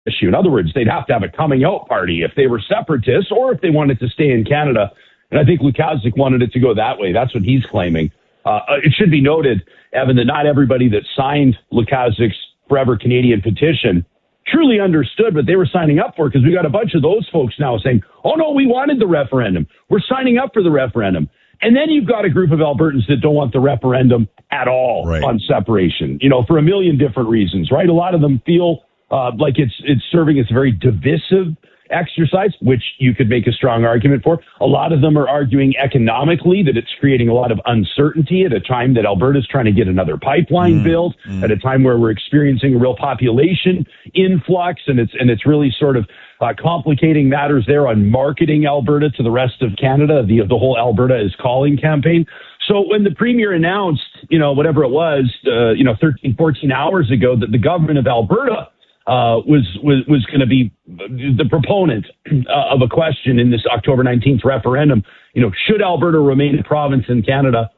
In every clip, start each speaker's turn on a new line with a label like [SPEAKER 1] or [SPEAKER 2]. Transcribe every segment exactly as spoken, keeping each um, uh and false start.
[SPEAKER 1] issue. In other words, they'd have to have a coming out party if they were separatists or if they wanted to stay in Canada. And I think Lukaszuk wanted it to go that way. That's what he's claiming. Uh, it should be noted, Evan, that not everybody that signed Lukaszuk's Forever Canadian petition truly understood what they were signing up for, because we got a bunch of those folks now saying, oh, no, we wanted the referendum. We're signing up for the referendum. And then you've got a group of Albertans that don't want the referendum at all right. on separation, you know, for a million different reasons, right? A lot of them feel uh, like it's it's serving as a very divisive exercise, which you could make a strong argument for. A lot of them are arguing economically that it's creating a lot of uncertainty at a time that Alberta's trying to get another pipeline mm, built, mm. at a time where we're experiencing a real population influx, and it's and it's really sort of uh, complicating matters there on marketing Alberta to the rest of Canada, the the whole Alberta is Calling campaign. So when the Premier announced, you know, whatever it was, uh, you know, thirteen, fourteen hours ago, that the government of Alberta Uh, was was was going to be the proponent uh, of a question in this October nineteenth referendum. You know, should Alberta remain a province in Canada,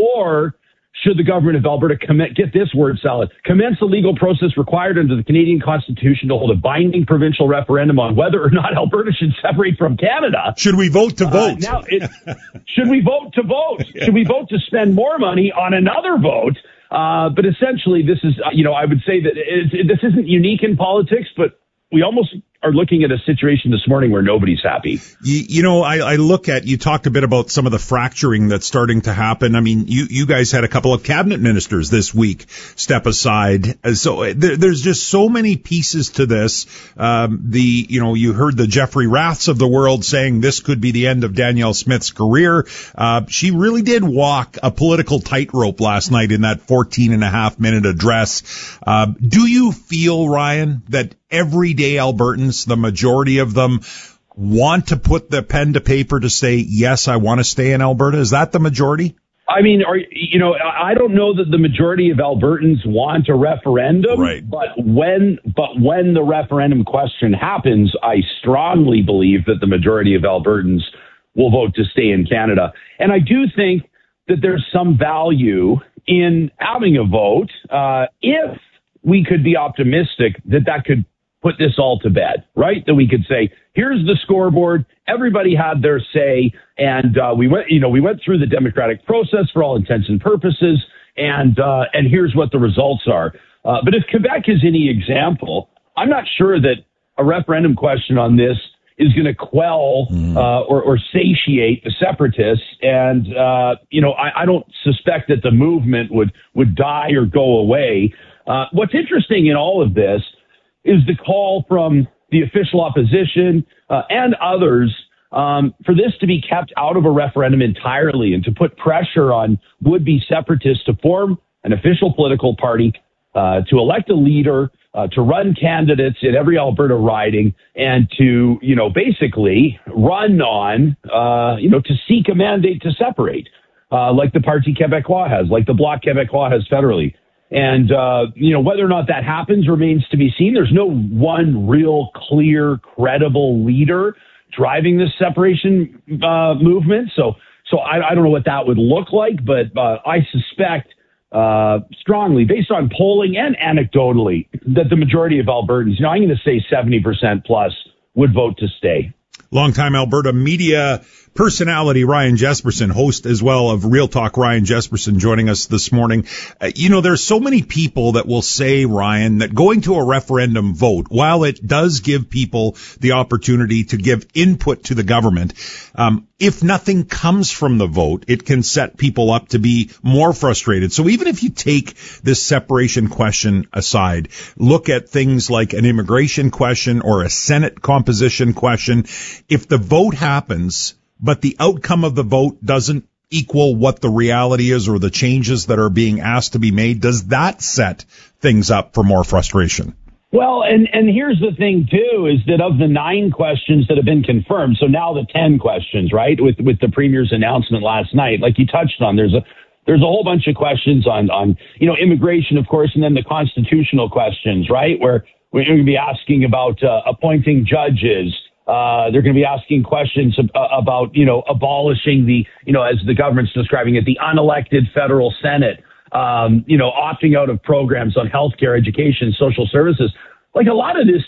[SPEAKER 1] or should the government of Alberta commit, get this word salad, commence the legal process required under the Canadian Constitution to hold a binding provincial referendum on whether or not Alberta should separate from Canada?
[SPEAKER 2] Should we vote to vote?
[SPEAKER 1] Uh, now, it, should we vote to vote? Yeah. Should we vote to spend more money on another vote? Uh, but essentially, this is, uh, you know, I would say that it, it, this isn't unique in politics, but we almost are looking at a situation this morning where nobody's happy.
[SPEAKER 2] You, you know, I, I look at, you talked a bit about some of the fracturing that's starting to happen. I mean, you, you guys had a couple of cabinet ministers this week step aside. So there, there's just so many pieces to this. Um, the, you know, you heard the Jeffrey Raths of the world saying this could be the end of Danielle Smith's career. Uh, she really did walk a political tightrope last night in that fourteen and a half minute address. Uh, do you feel, Ryan, that everyday Albertans, the majority of them, want to put the pen to paper to say, yes, I want to stay in Alberta? Is that the majority?
[SPEAKER 1] I mean, are, you know, I don't know that the majority of Albertans want a referendum,
[SPEAKER 2] right.
[SPEAKER 1] but when, but when the referendum question happens, I strongly believe that the majority of Albertans will vote to stay in Canada. And I do think that there's some value in having a vote, uh, if we could be optimistic that that could put this all to bed, right? That we could say, here's the scoreboard. Everybody had their say. And, uh, we went, you know, we went through the democratic process for all intents and purposes. And, uh, and here's what the results are. Uh, but if Quebec is any example, I'm not sure that a referendum question on this is going to quell, mm. uh, or, or satiate the separatists. And, uh, you know, I, I don't suspect that the movement would, would die or go away. Uh, what's interesting in all of this is the call from the official opposition uh, and others um, for this to be kept out of a referendum entirely, and to put pressure on would-be separatists to form an official political party, uh, to elect a leader, uh, to run candidates in every Alberta riding, and to, you know, basically run on, uh, you know, to seek a mandate to separate, uh, like the Parti Québécois has, like the Bloc Québécois has federally. And, uh, you know, whether or not that happens remains to be seen. There's no one real clear, credible leader driving this separation uh, movement. So so I, I don't know what that would look like, but uh, I suspect uh, strongly, based on polling and anecdotally, that the majority of Albertans, you know, I'm going to say seventy percent plus, would vote to stay.
[SPEAKER 2] Longtime Alberta media personality Ryan Jespersen, host as well of Real Talk Ryan Jespersen, joining us this morning. Uh, you know, there's so many people that will say, Ryan, that going to a referendum vote, while it does give people the opportunity to give input to the government, um, if nothing comes from the vote, it can set people up to be more frustrated. So even if you take this separation question aside, look at things like an immigration question or a Senate composition question, if the vote happens, but the outcome of the vote doesn't equal what the reality is or the changes that are being asked to be made, does that set things up for more frustration?
[SPEAKER 1] Well, and, and here's the thing, too, is that of the nine questions that have been confirmed, so now the ten questions, right, with with the Premier's announcement last night, like you touched on, there's a there's a whole bunch of questions on, on you know, immigration, of course, and then the constitutional questions, right, where we're going to be asking about uh, appointing judges. Uh, they're going to be asking questions ab- about, you know, abolishing the, you know, as the government's describing it, the unelected federal Senate, um, you know, opting out of programs on healthcare, education, social services. Like, a lot of this just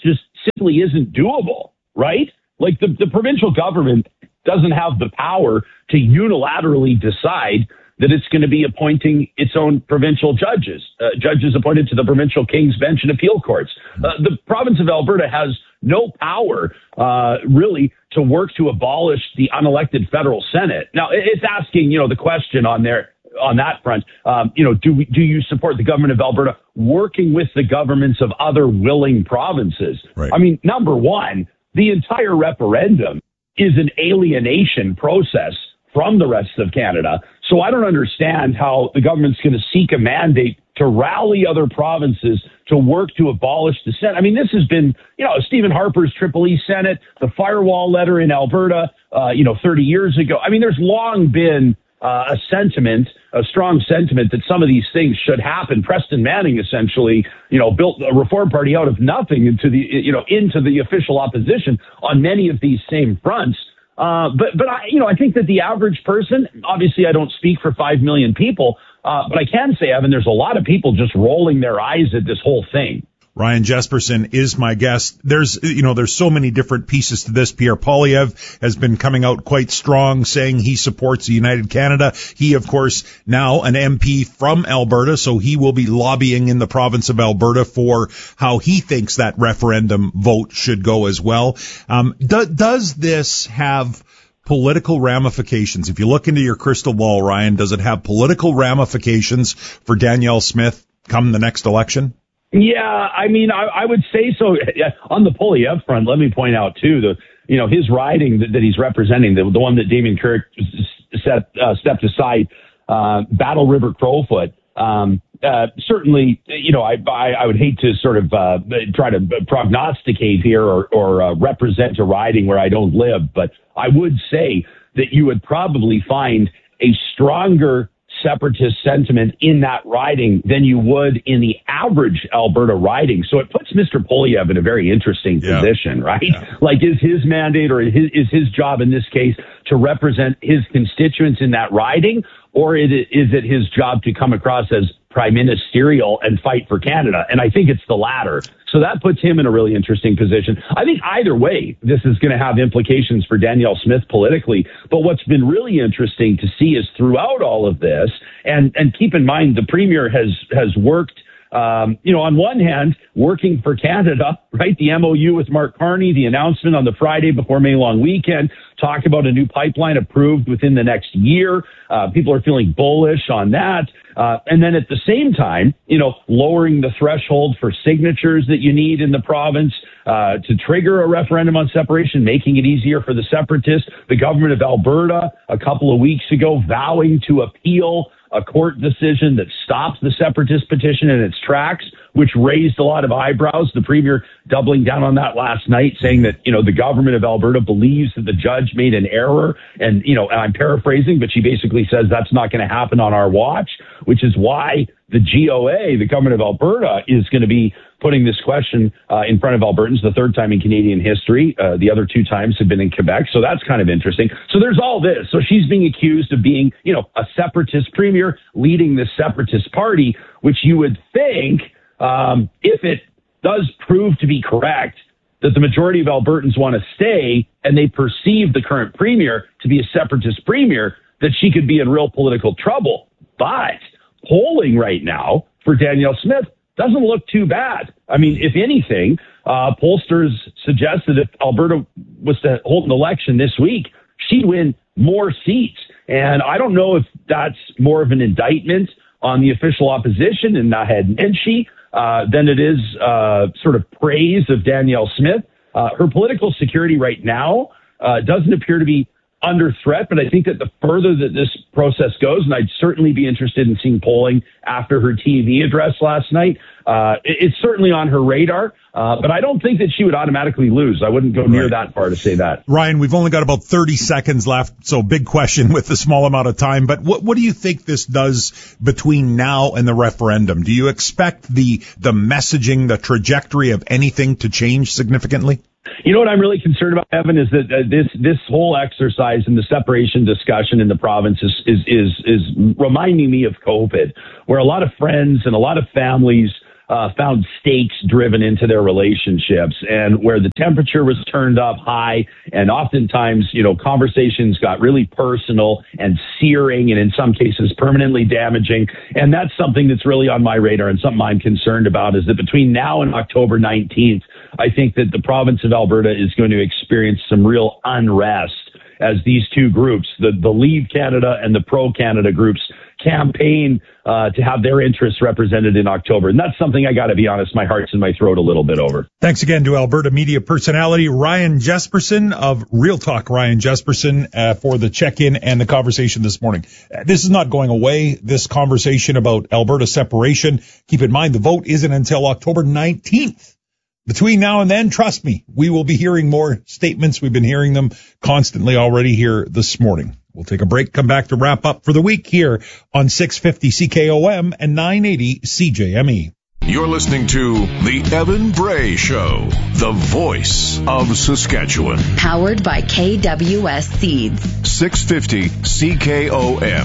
[SPEAKER 1] simply isn't doable, right? Like the, the provincial government doesn't have the power to unilaterally decide that it's going to be appointing its own provincial judges, uh, judges appointed to the provincial King's Bench and appeal courts. Uh, the province of Alberta has no power, uh, really, to work to abolish the unelected federal Senate. Now, it's asking, you know, the question on there, on that front, um, you know, do we, do you support the government of Alberta working with the governments of other willing provinces?
[SPEAKER 2] Right.
[SPEAKER 1] I mean, number one, the entire referendum is an alienation process from the rest of Canada. So I don't understand how the government's going to seek a mandate to rally other provinces to work to abolish the Senate. I mean, this has been, you know, Stephen Harper's Triple E Senate, the firewall letter in Alberta, uh, you know, thirty years ago. I mean, there's long been uh, a sentiment, a strong sentiment that some of these things should happen. Preston Manning essentially, you know, built a Reform Party out of nothing into the, you know, into the official opposition on many of these same fronts. Uh, but, but I, you know, I think that the average person, obviously I don't speak for five million people, uh, but I can say, Evan, there's a lot of people just rolling their eyes at this whole thing.
[SPEAKER 2] Ryan Jespersen is my guest. There's, you know, there's so many different pieces to this. Pierre Poilievre has been coming out quite strong, saying he supports the United Canada. He, of course, now an M P from Alberta, so he will be lobbying in the province of Alberta for how he thinks that referendum vote should go as well. Um, do, does this have political ramifications? If you look into your crystal ball, Ryan, does it have political ramifications for Danielle Smith come the next election?
[SPEAKER 1] Yeah, I mean, I, I would say so. On the Poilievre front, let me point out, too, the you know, his riding that, that he's representing, the, the one that Damien Kirk set, uh, stepped aside, uh, Battle River Crowfoot, um, uh, certainly, you know, I, I, I would hate to sort of uh, try to prognosticate here or, or uh, represent a riding where I don't live, but I would say that you would probably find a stronger separatist sentiment in that riding than you would in the average Alberta riding. So it puts Mister Poilievre in a very interesting yeah. position, right? Yeah. Like, is his mandate or his, is his job in this case to represent his constituents in that riding, or is it, is it his job to come across as prime ministerial and fight for Canada? And I think it's the latter. So that puts him in a really interesting position. I think either way, this is going to have implications for Danielle Smith politically. But what's been really interesting to see is throughout all of this, and, and keep in mind, the premier has, has worked, um, you know, on one hand, working for Canada, right? The M O U with Mark Carney, the announcement on the Friday before May long weekend, talk about a new pipeline approved within the next year. Uh, people are feeling bullish on that. Uh, and then at the same time, you know, lowering the threshold for signatures that you need in the province uh, to trigger a referendum on separation, making it easier for the separatists. The government of Alberta a couple of weeks ago vowing to appeal a court decision that stops the separatist petition in its tracks, which raised a lot of eyebrows. The premier doubling down on that last night, saying that, you know, the government of Alberta believes that the judge made an error. And, you know, and I'm paraphrasing, but she basically says that's not going to happen on our watch, which is why the G O A, the government of Alberta, is going to be putting this question uh, in front of Albertans, the third time in Canadian history. Uh, the other two times have been in Quebec. So that's kind of interesting. So there's all this. So she's being accused of being, you know, a separatist premier leading the separatist party, which you would think, um, if it does prove to be correct, that the majority of Albertans want to stay and they perceive the current premier to be a separatist premier, that she could be in real political trouble. But polling right now for Danielle Smith doesn't look too bad. I mean, if anything, uh, pollsters suggest that if Alberta was to hold an election this week, she'd win more seats. And I don't know if that's more of an indictment on the official opposition in Naheed Nenshi uh, than it is uh, sort of praise of Danielle Smith. Uh, her political security right now uh, doesn't appear to be under threat, but I think that the further that this process goes, and I'd certainly be interested in seeing polling after her T V address last night, uh, it, it's certainly on her radar, uh, but I don't think that she would automatically lose. I wouldn't go near right. that far to say that.
[SPEAKER 2] Ryan, we've only got about thirty seconds left, so big question with the small amount of time, but what, what do you think this does between now and the referendum? Do you expect the, the messaging, the trajectory of anything to change significantly?
[SPEAKER 1] You know what I'm really concerned about, Evan, is that uh, this this whole exercise in the separation discussion in the province is, is is is reminding me of COVID, where a lot of friends and a lot of families uh, found stakes driven into their relationships, and where the temperature was turned up high, and oftentimes, you know, conversations got really personal and searing, and in some cases permanently damaging. And that's something that's really on my radar, and something I'm concerned about, is that between now and October nineteenth, I think that the province of Alberta is going to experience some real unrest as these two groups, the, the Leave Canada and the Pro-Canada groups, campaign uh, to have their interests represented in October. And that's something I got to be honest, my heart's in my throat a little bit over.
[SPEAKER 2] Thanks again to Alberta media personality Ryan Jespersen of Real Talk. Ryan Jespersen uh, for the check-in and the conversation this morning. Uh, this is not going away, this conversation about Alberta separation. Keep in mind, the vote isn't until October nineteenth. Between now and then, trust me, we will be hearing more statements. We've been hearing them constantly already here this morning. We'll take a break, come back to wrap up for the week here on six fifty C K O M and nine eighty C J M E.
[SPEAKER 3] You're listening to The Evan Bray Show, the voice of Saskatchewan.
[SPEAKER 4] Powered by K W S Seeds.
[SPEAKER 3] six fifty C K O M.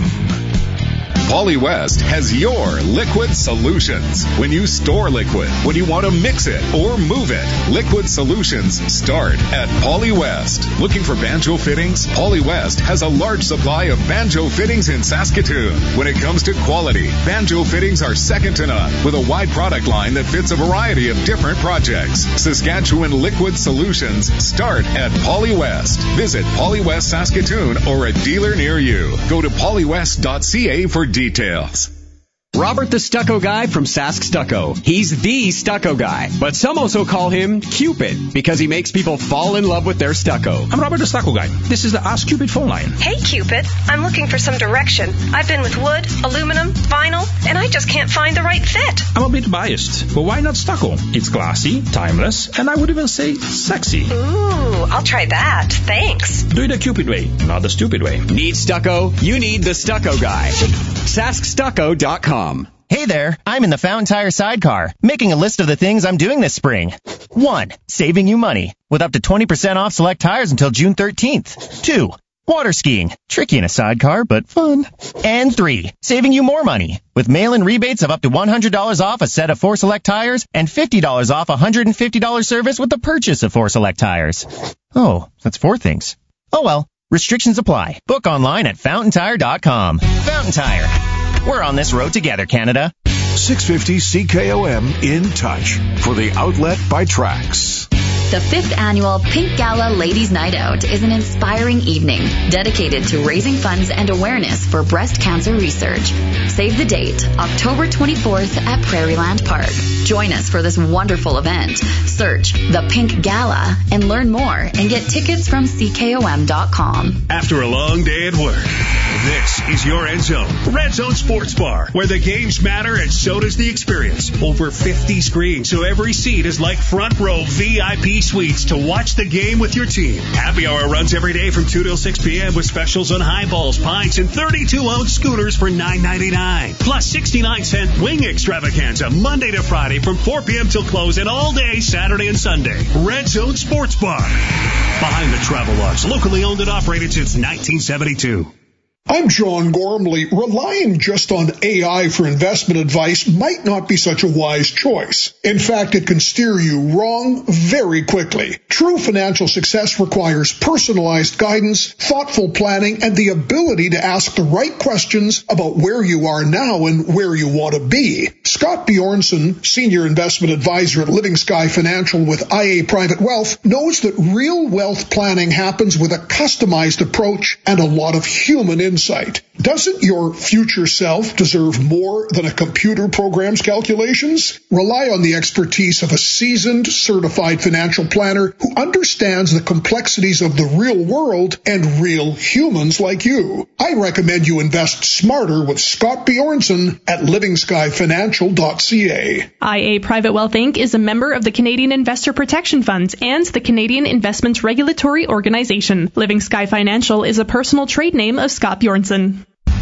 [SPEAKER 5] Pauly West has your liquid solutions. When you store liquid, when you want to mix it or move it, Liquid Solutions start at Pauly West. Looking for banjo fittings? Pauly West has a large supply of banjo fittings in Saskatoon. When it comes to quality, banjo fittings are second to none, with a wide product line that fits a variety of different projects. Saskatchewan Liquid Solutions start at Pauly West. Visit Pauly West Saskatoon or a dealer near you. Go to pauly west dot c a for details.
[SPEAKER 6] Robert the Stucco Guy from Sask Stucco. He's the stucco guy, but some also call him Cupid because he makes people fall in love with their stucco.
[SPEAKER 7] I'm Robert the Stucco Guy. This is the Ask Cupid phone line.
[SPEAKER 8] Hey, Cupid. I'm looking for some direction. I've been with wood, aluminum, vinyl, and I just can't find the right fit.
[SPEAKER 7] I'm a bit biased, but why not stucco? It's classy, timeless, and I would even say sexy.
[SPEAKER 8] Ooh, I'll try that. Thanks.
[SPEAKER 7] Do it the Cupid way, not the stupid way.
[SPEAKER 6] Need stucco? You need the Stucco Guy. sask stucco dot com.
[SPEAKER 9] Hey there, I'm in the Fountain Tire sidecar, making a list of the things I'm doing this spring. One, saving you money, with up to twenty percent off select tires until June thirteenth. Two, water skiing, tricky in a sidecar, but fun. And three, saving you more money, with mail-in rebates of up to one hundred dollars off a set of four select tires and fifty dollars off a one hundred fifty dollars service with the purchase of four select tires. Oh, that's four things. Oh well, restrictions apply. Book online at fountain tire dot com. Fountain Tire. We're on this road together, Canada.
[SPEAKER 3] six fifty C K O M in touch for the outlet by Trax.
[SPEAKER 4] The fifth annual Pink Gala Ladies Night Out is an inspiring evening dedicated to raising funds and awareness for breast cancer research. Save the date, October twenty-fourth at Prairieland Park. Join us for this wonderful event. Search The Pink Gala and learn more and get tickets from C K O M dot com.
[SPEAKER 10] After a long day at work, this is your Red Zone. Red Zone Sports Bar, where the games matter and so does the experience. Over fifty screens, so every seat is like front row V I P suites to watch the game with your team. Happy hour runs every day from two till six p.m. with specials on highballs, pints, and thirty-two ounce scooters for nine ninety-nine. Plus sixty-nine cent wing extravaganza Monday to Friday from four p.m. till close and all day Saturday and Sunday. Red Zone Sports Bar. Behind the Travel Lodge, locally owned and operated since nineteen seventy-two.
[SPEAKER 11] I'm John Gormley. Relying just on A I for investment advice might not be such a wise choice. In fact, it can steer you wrong very quickly. True financial success requires personalized guidance, thoughtful planning, and the ability to ask the right questions about where you are now and where you want to be. Scott Bjornson, Senior Investment Advisor at Living Sky Financial with I A Private Wealth, knows that real wealth planning happens with a customized approach and a lot of human insight. Insight. Doesn't your future self deserve more than a computer program's calculations? Rely on the expertise of a seasoned, certified financial planner who understands the complexities of the real world and real humans like you. I recommend you invest smarter with Scott Bjornson at living sky financial dot c a.
[SPEAKER 12] I A Private Wealth Incorporated is a member of the Canadian Investor Protection Funds and the Canadian Investments Regulatory Organization. Living Sky Financial is a personal trade name of Scott Bjornson.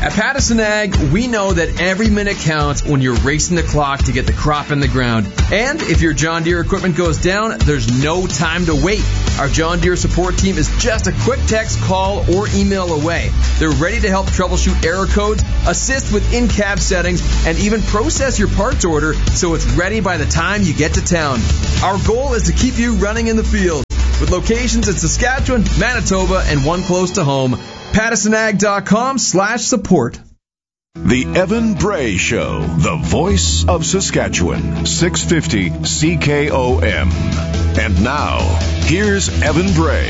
[SPEAKER 13] At Pattison Ag, we know that every minute counts when you're racing the clock to get the crop in the ground. And if your John Deere equipment goes down, there's no time to wait. Our John Deere support team is just a quick text, call, or email away. They're ready to help troubleshoot error codes, assist with in-cab settings, and even process your parts order so it's ready by the time you get to town. Our goal is to keep you running in the field. With locations in Saskatchewan, Manitoba, and one close to home, pattisonag.com slash support.
[SPEAKER 3] The Evan Bray Show, the voice of Saskatchewan, six fifty C K O M. And now, here's Evan Bray.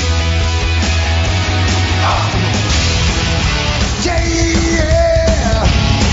[SPEAKER 14] Yeah,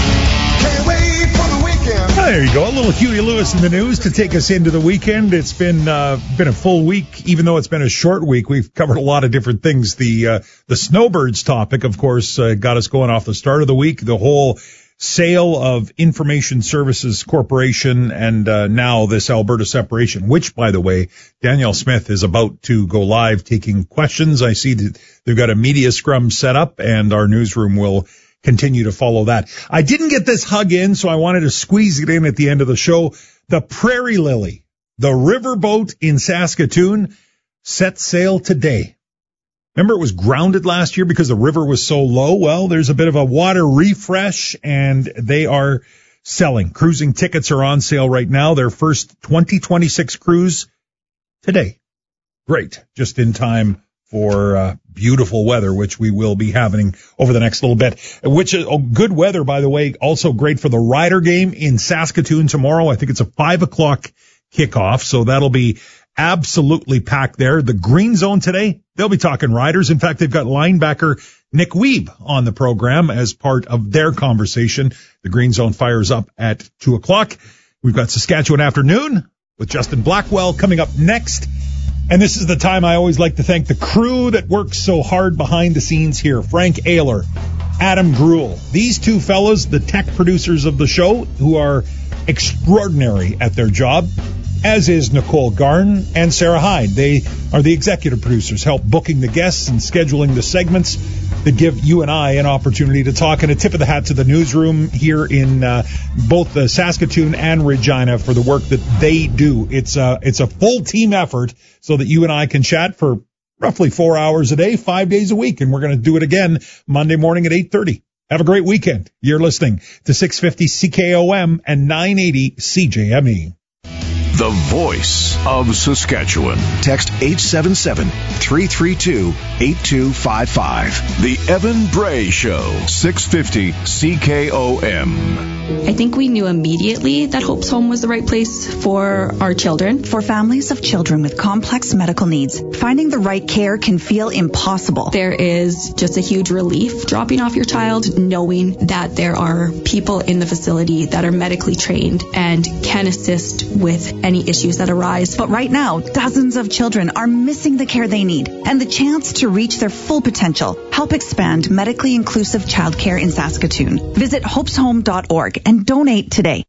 [SPEAKER 14] can't wait for the weekend.
[SPEAKER 2] There you go. A little Huey Lewis in the news to take us into the weekend. It's been uh, been a full week, even though it's been a short week. We've covered a lot of different things. The uh, the snowbirds topic, of course, uh, got us going off the start of the week. The whole sale of Information Services Corporation and uh, now this Alberta separation, which, by the way, Danielle Smith is about to go live taking questions. I see that they've got a media scrum set up, and our newsroom will continue to follow that. I didn't get this hug in, so I wanted to squeeze it in at the end of the show. The Prairie Lily, the riverboat in Saskatoon, set sail today. Remember, it was grounded last year because the river was so low. Well, there's a bit of a water refresh, and they are selling. Cruising tickets are on sale right now. Their first twenty twenty-six cruise today. Great. Just in time for uh, beautiful weather, which we will be having over the next little bit. Which is oh, good weather, by the way. Also great for the Rider game in Saskatoon tomorrow. I think it's a five o'clock kickoff, so that'll be absolutely packed there. The Green Zone today, they'll be talking Riders. In fact, they've got linebacker Nick Weeb on the program as part of their conversation. The Green Zone fires up at two o'clock. We've got Saskatchewan Afternoon with Justin Blackwell coming up next. And this is the time I always like to thank the crew that works so hard behind the scenes here. Frank Ayler, Adam Gruel. These two fellas, the tech producers of the show, who are extraordinary at their job, as is Nicole Garn and Sarah Hyde. They are the executive producers, help booking the guests and scheduling the segments that give you and I an opportunity to talk. And a tip of the hat to the newsroom here in uh, both the Saskatoon and Regina for the work that they do. It's a, it's a full team effort so that you and I can chat for roughly four hours a day, five days a week. And we're going to do it again Monday morning at eight thirty. Have a great weekend. You're listening to six fifty C K O M and nine eighty C J M E.
[SPEAKER 3] The voice of Saskatchewan.
[SPEAKER 10] Text eight seven seven, three three two, eight two five five.
[SPEAKER 3] The Evan Bray Show, six fifty C K O M.
[SPEAKER 15] I think we knew immediately that Hope's Home was the right place for our children.
[SPEAKER 16] For families of children with complex medical needs, finding the right care can feel impossible.
[SPEAKER 15] There is just a huge relief dropping off your child, knowing that there are people in the facility that are medically trained and can assist with any issues that arise.
[SPEAKER 16] But right now, dozens of children are missing the care they need and the chance to reach their full potential. Help expand medically inclusive childcare in Saskatoon. Visit hopes home dot org and donate today.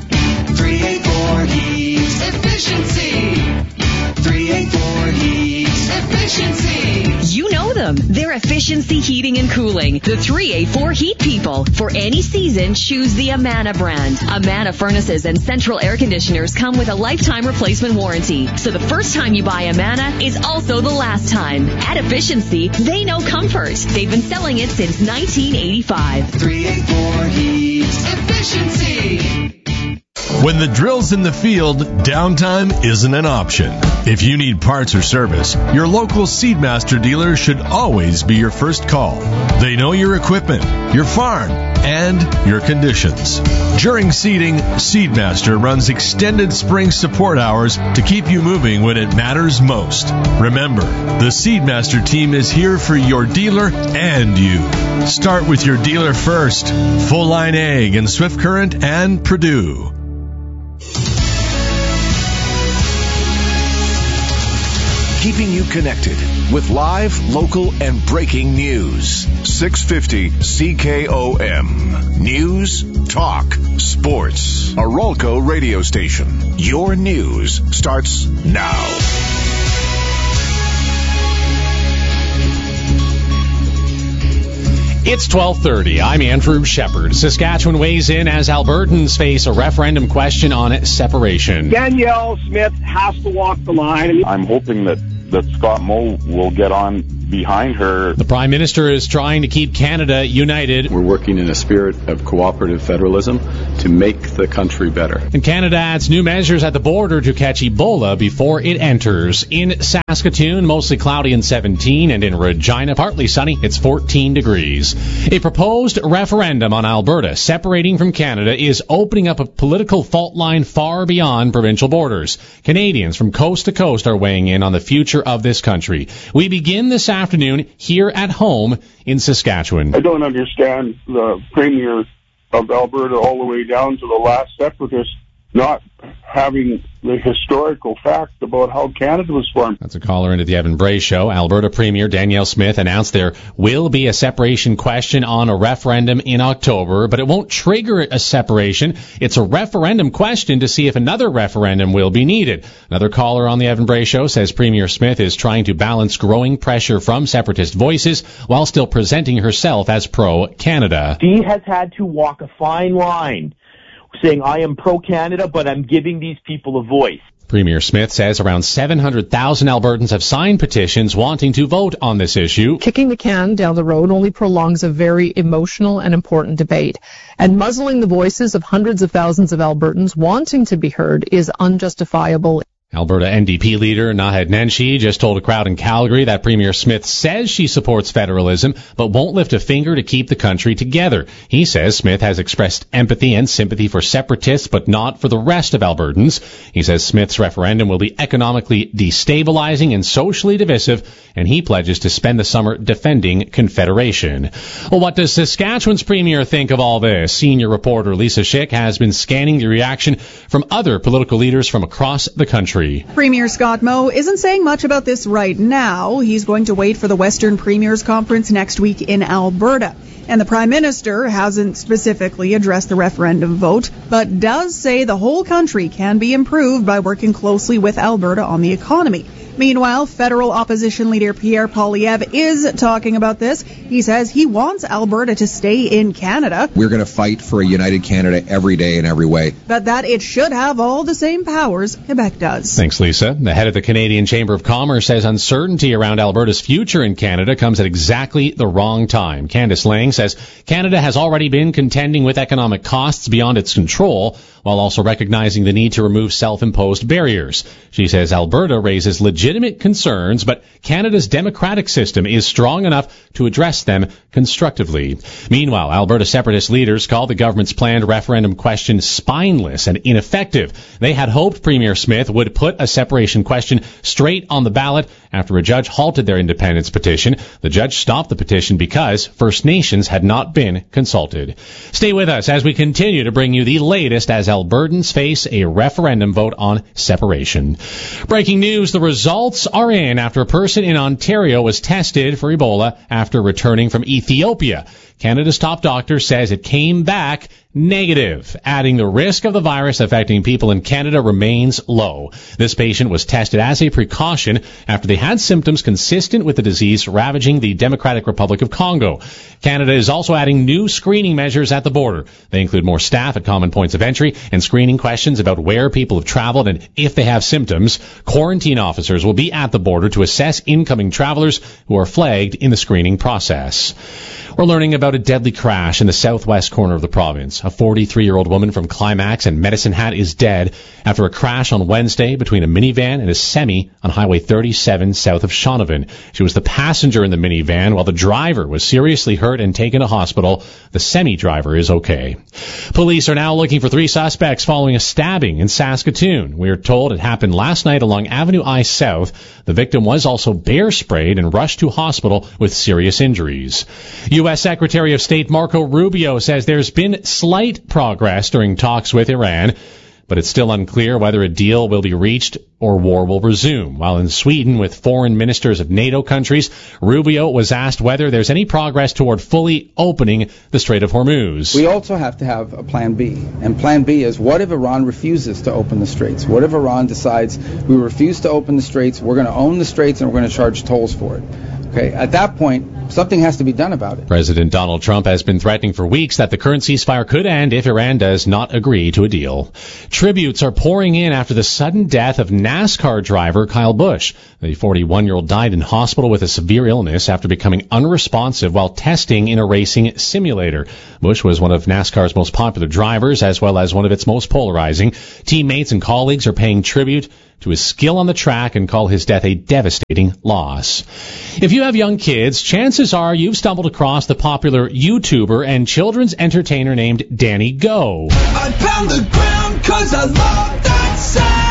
[SPEAKER 14] three eighty-four Heats Efficiency. three eighty-four Heats Efficiency.
[SPEAKER 17] You know them. They're Efficiency Heating and Cooling. The three A four Heat People. For any season, choose the Amana brand. Amana furnaces and central air conditioners come with a lifetime replacement warranty. So the first time you buy Amana is also the last time. At Efficiency, they know comfort. They've been selling it since nineteen eighty-five.
[SPEAKER 14] three eighty-four Heats Efficiency.
[SPEAKER 18] When the drill's in the field, downtime isn't an option. If you need parts or service, your local Seedmaster dealer should always be your first call. They know your equipment, your farm, and your conditions. During seeding, Seedmaster runs extended spring support hours to keep you moving when it matters most. Remember, the Seedmaster team is here for your dealer and you. Start with your dealer first. Full Line Ag in Swift Current and Purdue.
[SPEAKER 10] Keeping you connected with live, local, and breaking news.
[SPEAKER 3] six fifty C K O M. News, talk, sports. A Rolco radio station. Your news starts now.
[SPEAKER 19] It's twelve thirty. I'm Andrew Shepard. Saskatchewan weighs in as Albertans face a referendum question on separation.
[SPEAKER 20] Danielle Smith has to walk the line.
[SPEAKER 21] I'm hoping that, that Scott Moe will get on behind her.
[SPEAKER 19] The Prime Minister is trying to keep Canada united.
[SPEAKER 22] We're working in a spirit of cooperative federalism to make the country better.
[SPEAKER 19] And Canada adds new measures at the border to catch Ebola before it enters. In Saskatoon, mostly cloudy and seventeen, and in Regina, partly sunny, it's fourteen degrees. A proposed referendum on Alberta separating from Canada is opening up a political fault line far beyond provincial borders. Canadians from coast to coast are weighing in on the future of this country. We begin this afternoon here at home in Saskatchewan.
[SPEAKER 20] I don't understand the Premier of Alberta all the way down to the last separatist not having the historical fact about how Canada was formed.
[SPEAKER 19] That's a caller into the Evan Bray Show. Alberta Premier Danielle Smith announced there will be a separation question on a referendum in October, but it won't trigger a separation. It's a referendum question to see if another referendum will be needed. Another caller on the Evan Bray Show says Premier Smith is trying to balance growing pressure from separatist voices while still presenting herself as pro-Canada.
[SPEAKER 23] She has had to walk a fine line, saying, I am pro-Canada, but I'm giving these people a voice.
[SPEAKER 19] Premier Smith says around seven hundred thousand Albertans have signed petitions wanting to vote on this issue.
[SPEAKER 24] Kicking the can down the road only prolongs a very emotional and important debate. And muzzling the voices of hundreds of thousands of Albertans wanting to be heard is unjustifiable.
[SPEAKER 19] Alberta N D P leader Naheed Nenshi just told a crowd in Calgary that Premier Smith says she supports federalism, but won't lift a finger to keep the country together. He says Smith has expressed empathy and sympathy for separatists, but not for the rest of Albertans. He says Smith's referendum will be economically destabilizing and socially divisive, and he pledges to spend the summer defending Confederation. Well, what does Saskatchewan's Premier think of all this? Senior reporter Lisa Schick has been scanning the reaction from other political leaders from across the country.
[SPEAKER 25] Premier Scott Moe isn't saying much about this right now. He's going to wait for the Western Premiers Conference next week in Alberta. And the Prime Minister hasn't specifically addressed the referendum vote, but does say the whole country can be improved by working closely with Alberta on the economy. Meanwhile, federal opposition leader Pierre Poilievre is talking about this. He says he wants Alberta to stay in Canada.
[SPEAKER 26] We're going to fight for a united Canada every day in every way.
[SPEAKER 25] But that it should have all the same powers Quebec does.
[SPEAKER 19] Thanks, Lisa. The head of the Canadian Chamber of Commerce says uncertainty around Alberta's future in Canada comes at exactly the wrong time. Candice Lang says Canada has already been contending with economic costs beyond its control, while also recognizing the need to remove self-imposed barriers. She says Alberta raises legitimate concerns, but Canada's democratic system is strong enough to address them constructively. Meanwhile, Alberta separatist leaders called the government's planned referendum question spineless and ineffective. They had hoped Premier Smith would put a separation question straight on the ballot after a judge halted their independence petition. The judge stopped the petition because First Nations had not been consulted. Stay with us as we continue to bring you the latest as Albertans face a referendum vote on separation. Breaking news, the results are in after a person in Ontario was tested for Ebola after returning from Ethiopia. Canada's top doctor says it came back negative, adding the risk of the virus affecting people in Canada remains low. This patient was tested as a precaution after they had symptoms consistent with the disease ravaging the Democratic Republic of Congo. Canada is also adding new screening measures at the border. They include more staff at common points of entry and screening questions about where people have traveled and if they have symptoms. Quarantine officers will be at the border to assess incoming travelers who are flagged in the screening process. We're learning about a deadly crash in the southwest corner of the province. A forty-three-year-old woman from Climax and Medicine Hat is dead after a crash on Wednesday between a minivan and a semi on Highway thirty-seven south of Shaunavon. She was the passenger in the minivan while the driver was seriously hurt and taken to hospital. The semi-driver is okay. Police are now looking for three suspects following a stabbing in Saskatoon. We are told it happened last night along Avenue I South. The victim was also bear sprayed and rushed to hospital with serious injuries. U S Secretary of State Marco Rubio says there's been slight progress during talks with Iran, but it's still unclear whether a deal will be reached or war will resume. While in Sweden with foreign ministers of NATO countries, Rubio was asked whether there's any progress toward fully opening the Strait of Hormuz.
[SPEAKER 27] We also have to have a plan B. And plan B is, what if Iran refuses to open the straits? What if Iran decides we refuse to open the straits, we're going to own the straits, and we're going to charge tolls for it? Okay, at that point, Something has to be done about it.
[SPEAKER 19] President Donald Trump has been threatening for weeks that the current ceasefire could end if Iran does not agree to a deal. Tributes are pouring in after the sudden death of NASCAR driver Kyle Busch. The forty-one-year-old died in hospital with a severe illness after becoming unresponsive while testing in a racing simulator. Busch was one of NASCAR's most popular drivers, as well as one of its most polarizing. Teammates and colleagues are paying tribute to his skill on the track and call his death a devastating loss. If you have young kids, chances are you've stumbled across the popular YouTuber and children's entertainer named Danny Go.
[SPEAKER 14] I pound the ground 'cause I love that sound.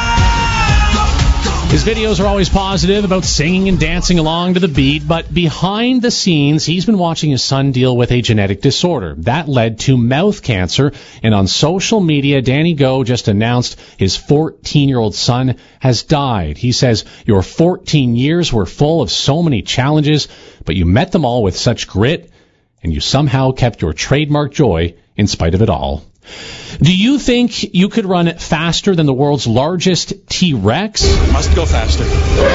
[SPEAKER 19] His videos are always positive about singing and dancing along to the beat, but behind the scenes, he's been watching his son deal with a genetic disorder. That led to mouth cancer, and on social media, Danny Go just announced his fourteen-year-old son has died. He says, "Your fourteen years were full of so many challenges, but you met them all with such grit, and you somehow kept your trademark joy in spite of it all." Do you think you could run faster than the world's largest T-Rex?
[SPEAKER 1] Must go faster.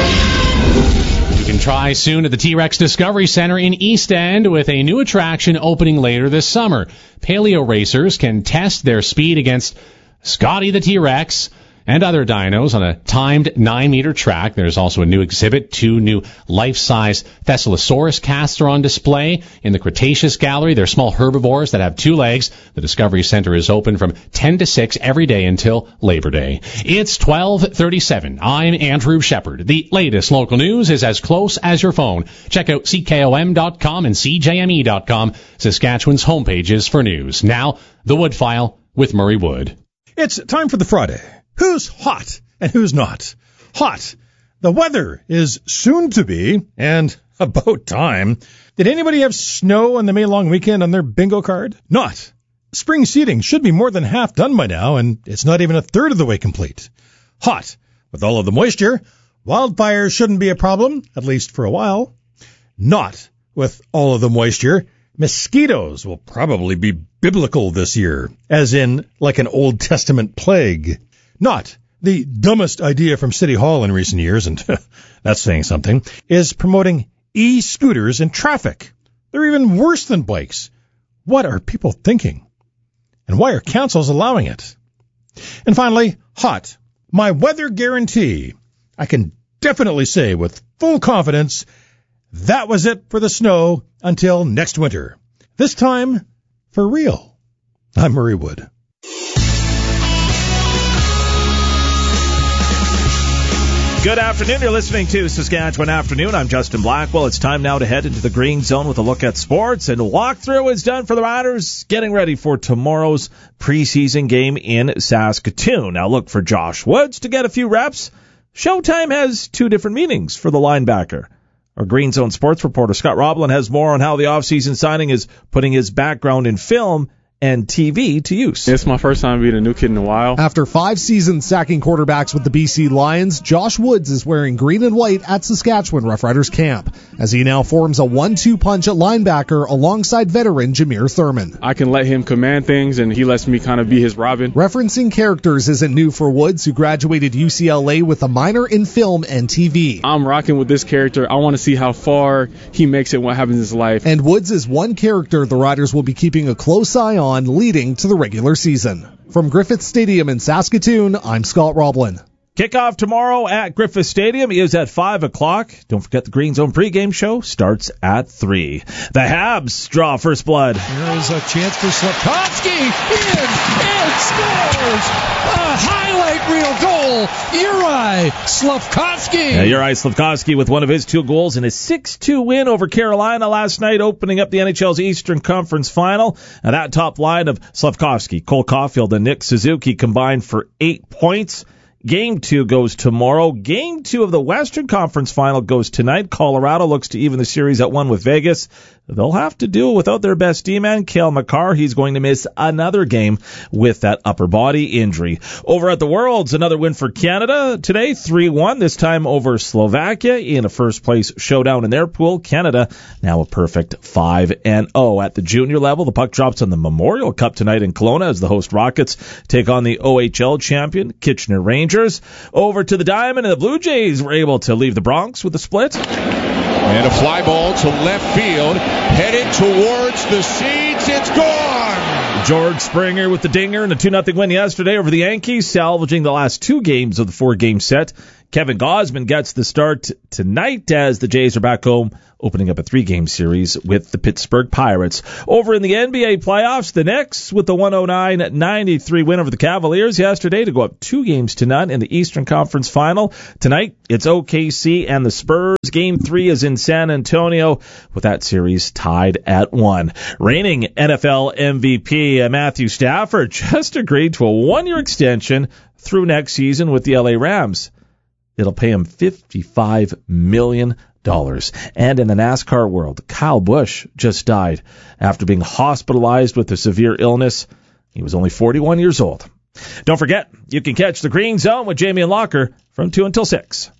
[SPEAKER 19] You can try soon at the T-Rex Discovery Center in East End with a new attraction opening later this summer. Paleo racers can test their speed against Scotty the T-Rex and other dinos on a timed nine-meter track. There's also a new exhibit. Two new life-size Thessaliosaurus casts are on display in the Cretaceous Gallery. They're small herbivores that have two legs. The Discovery Center is open from ten to six every day until Labor Day. It's twelve thirty-seven. I'm Andrew Shepard. The latest local news is as close as your phone. Check out C K O M dot com and C J M E dot com, Saskatchewan's homepages for news. Now, the Wood File with Murray Wood.
[SPEAKER 4] It's time for the Friday. Who's hot and who's not? Hot. The weather is soon to be, and about time. Did anybody have snow on the May long weekend on their bingo card? Not. Spring seeding should be more than half done by now, and it's not even a third of the way complete. Hot. With all of the moisture, wildfires shouldn't be a problem, at least for a while. Not. With all of the moisture, mosquitoes will probably be biblical this year, as in like an Old Testament plague. Not. The dumbest idea from City Hall in recent years, and that's saying something, is promoting e-scooters in traffic. They're even worse than bikes. What are people thinking? And why are councils allowing it? And finally, hot. My weather guarantee. I can definitely say with full confidence, that was it for the snow until next winter. This time, for real. I'm Murray Wood.
[SPEAKER 5] Good afternoon. You're listening to Saskatchewan Afternoon. I'm Justin Blackwell. It's time now to head into the green zone with a look at sports. And walkthrough is done for the Riders, getting ready for tomorrow's preseason game in Saskatoon. Now look for Josh Woods to get a few reps. Showtime has two different meanings for the linebacker. Our Green Zone sports reporter Scott Roblin has more on how the offseason signing is putting his background in film and T V to use.
[SPEAKER 6] It's my first time being a new kid in a while.
[SPEAKER 7] After five seasons sacking quarterbacks with the B C Lions, Josh Woods is wearing green and white at Saskatchewan Roughriders camp, as he now forms a one two punch at linebacker alongside veteran Jameer Thurman.
[SPEAKER 6] I can let him command things, and he lets me kind of be his Robin.
[SPEAKER 7] Referencing characters isn't new for Woods, who graduated U C L A with a minor in film and T V.
[SPEAKER 6] I'm rocking with this character. I want to see how far he makes it, what happens in his life.
[SPEAKER 7] And Woods is one character the Riders will be keeping a close eye on leading to the regular season. From Griffith Stadium in Saskatoon, I'm Scott Roblin.
[SPEAKER 5] Kickoff tomorrow at Griffith Stadium is at five o'clock. Don't forget the Green Zone pregame show starts at three. The Habs draw first blood.
[SPEAKER 8] There is a chance for Slavkovsky. In and scores! A highlight reel goal. Juraj Slavkovsky.
[SPEAKER 5] Yeah, Juraj Slavkovsky with one of his two goals in a six two win over Carolina last night, opening up the N H L's Eastern Conference Final. And that top line of Slavkovsky, Cole Caulfield, and Nick Suzuki combined for eight points. Game two goes tomorrow. Game two of the Western Conference Final goes tonight. Colorado looks to even the series at one with Vegas. They'll have to do it without their best D-man, Cale Makar. He's going to miss another game with that upper body injury. Over at the Worlds, another win for Canada today, three one, this time over Slovakia in a first-place showdown in their pool. Canada now a perfect five and oh. At the junior level, the puck drops on the Memorial Cup tonight in Kelowna as the host Rockets take on the O H L champion Kitchener Rangers. Over to the Diamond, and the Blue Jays were able to leave the Bronx with a split.
[SPEAKER 1] And a fly ball to left field, headed towards the seats. It's gone!
[SPEAKER 5] George Springer with the dinger and a two nothing win yesterday over the Yankees, salvaging the last two games of the four-game set. Kevin Gausman gets the start tonight as the Jays are back home, opening up a three-game series with the Pittsburgh Pirates. Over in the N B A playoffs, the Knicks with the one oh nine ninety-three win over the Cavaliers yesterday to go up two games to none in the Eastern Conference Final. Tonight, it's O K C and the Spurs. Game three is in San Antonio, with that series tied at one. Reigning N F L M V P Matthew Stafford just agreed to a one-year extension through next season with the L A Rams. It'll pay him fifty-five million dollars. And in the NASCAR world, Kyle Busch just died after being hospitalized with a severe illness. He was only forty-one years old. Don't forget, you can catch the Green Zone with Jamie and Locker from two until six.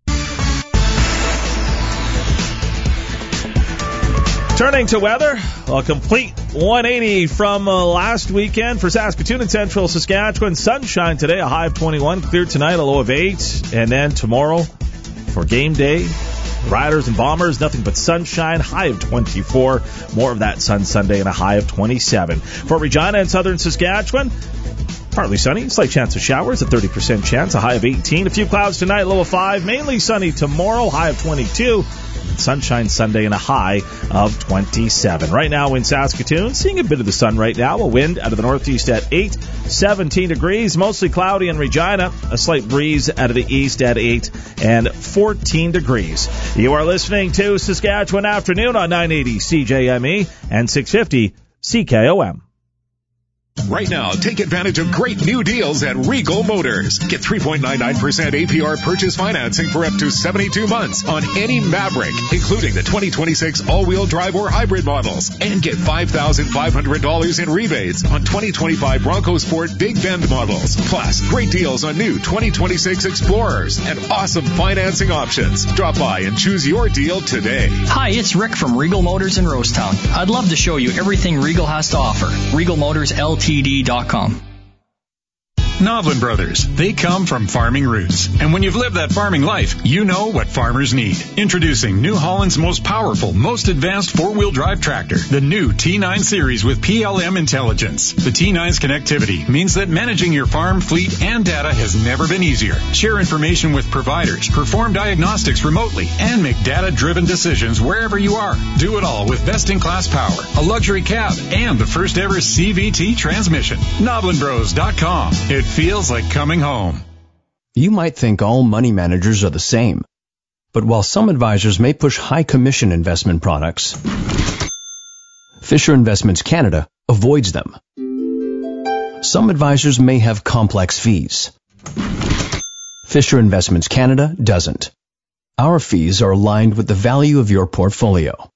[SPEAKER 5] Turning to weather, a complete one eighty from uh, last weekend for Saskatoon and central Saskatchewan. Sunshine today, a high of twenty-one. Clear tonight, a low of eight. And then tomorrow, for game day, Riders and Bombers, nothing but sunshine, high of twenty-four. More of that sun Sunday and a high of twenty-seven. For Regina and southern Saskatchewan, partly sunny, slight chance of showers, a thirty percent chance, a high of eighteen. A few clouds tonight, low of five. Mainly sunny tomorrow, high of twenty-two. Sunshine Sunday and a high of twenty-seven. Right now in Saskatoon, seeing a bit of the sun right now. A wind out of the northeast at eight, seventeen degrees. Mostly cloudy in Regina. A slight breeze out of the east at eight and fourteen degrees. You are listening to Saskatchewan Afternoon on nine eighty C J M E and six fifty C K O M.
[SPEAKER 2] Right now, take advantage of great new deals at Regal Motors. Get three point nine nine percent A P R purchase financing for up to seventy-two months on any Maverick, including the twenty twenty-six all-wheel drive or hybrid models. And get five thousand five hundred dollars in rebates on twenty twenty-five Bronco Sport Big Bend models. Plus, great deals on new twenty twenty-six Explorers and awesome financing options. Drop by and choose your deal today.
[SPEAKER 9] Hi, it's Rick from Regal Motors in Rosetown. I'd love to show you everything Regal has to offer. Regal Motors L T D dot com.
[SPEAKER 11] Novlin Brothers. They come from farming roots. And when you've lived that farming life, you know what farmers need. Introducing New Holland's most powerful, most advanced four-wheel drive tractor, the new T nine Series with P L M intelligence. The T nine's connectivity means that managing your farm, fleet, and data has never been easier. Share information with providers, perform diagnostics remotely, and make data-driven decisions wherever you are. Do it all with best-in-class power, a luxury cab, and the first-ever C V T transmission. Novlin Bros dot com. It feels like coming home.
[SPEAKER 12] You might think all money managers are the same. But while some advisors may push high commission investment products, Fisher Investments Canada avoids them. Some advisors may have complex fees. Fisher Investments Canada doesn't. Our fees are aligned with the value of your portfolio.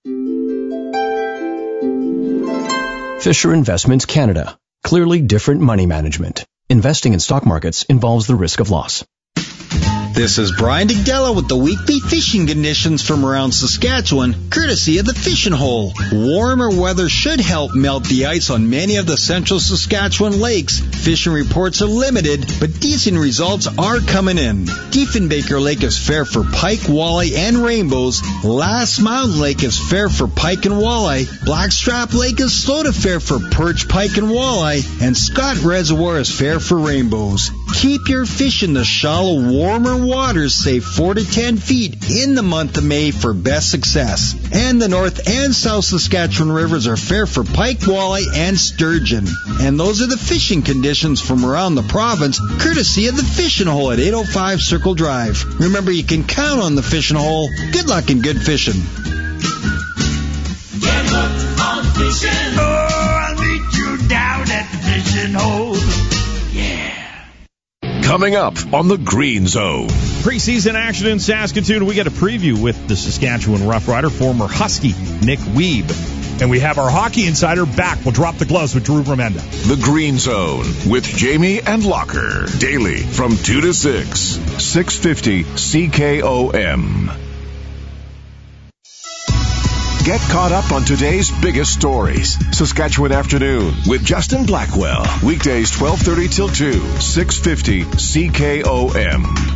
[SPEAKER 12] Fisher Investments Canada. Clearly different money management. Investing in stock markets involves the risk of loss.
[SPEAKER 13] This is Brian Degdella with the weekly fishing conditions from around Saskatchewan, courtesy of the Fishing Hole. Warmer weather should help melt the ice on many of the central Saskatchewan lakes. Fishing reports are limited, but decent results are coming in. Diefenbaker Lake is fair for pike, walleye, and rainbows. Last Mountain Lake is fair for pike and walleye. Blackstrap Lake is slow to fair for perch, pike, and walleye. And Scott Reservoir is fair for rainbows. Keep your fish in the shallow, warmer waters, say four to ten feet in the month of May for best success. And the North and South Saskatchewan rivers are fair for pike, walleye, and sturgeon. And those are the fishing conditions from around the province, courtesy of the Fishing Hole at eight oh five Circle Drive. Remember, you can count on the Fishing Hole. Good luck and good fishing.
[SPEAKER 14] Get hooked on fishing. Oh, I'll meet you down at the Fishing Hole. Yeah.
[SPEAKER 3] Coming up on the Green Zone.
[SPEAKER 4] Preseason action in Saskatoon. We get a preview with the Saskatchewan Roughrider, former Husky Nick Wiebe.
[SPEAKER 15] And we have our hockey insider back. We'll drop the gloves with Drew Remenda.
[SPEAKER 3] The Green Zone with Jamie and Locker. Daily from two to six. six fifty C K O M. Get caught up on today's biggest stories. Saskatchewan Afternoon with Justin Blackwell. Weekdays twelve thirty till two. six fifty C K O M.